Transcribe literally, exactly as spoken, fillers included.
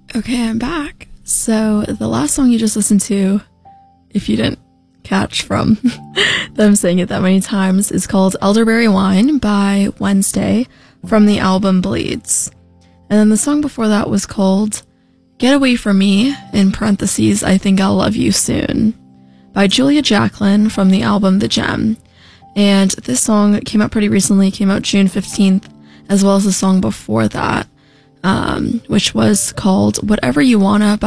Okay, I'm back. So the last song you just listened to, if you didn't catch from them saying it that many times, is called Elderberry Wine by Wednesday from the album Bleeds. And then the song before that was called Get Away From Me, in parentheses, I Think I'll Love You Soon, by Julia Jacklin from the album The Gem. And this song came out pretty recently, came out June fifteenth, as well as the song before that, um, which was called Whatever You Wanna by